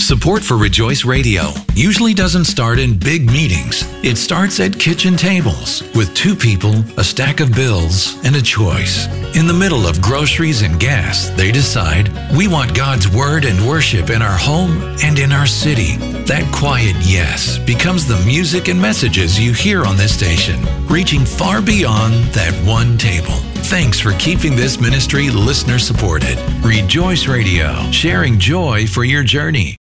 Support for Rejoice Radio usually doesn't start in big meetings. It starts at kitchen tables with two people, a stack of bills, and a choice. In the middle of groceries and gas, they decide, we want God's word and worship in our home and in our city. That quiet yes becomes the music and messages you hear on this station, reaching far beyond that one table. Thanks for keeping this ministry listener supported. Rejoice Radio, sharing joy for your journey.